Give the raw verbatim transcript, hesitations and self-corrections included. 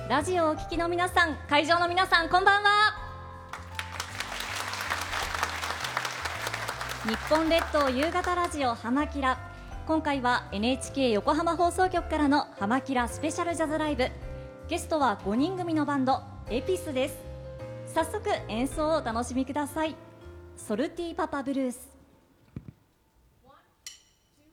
ラジオをお聞きの皆さん、会場の皆さん、こんばんは。日本列島夕方ラジオはまキラ。今回は エヌエイチケー 横浜放送局からのはまキラスペシャルジャズライブ。ゲストはごにん組のバンドエピスです。早速演奏をお楽しみください。ソルティーパパブルース。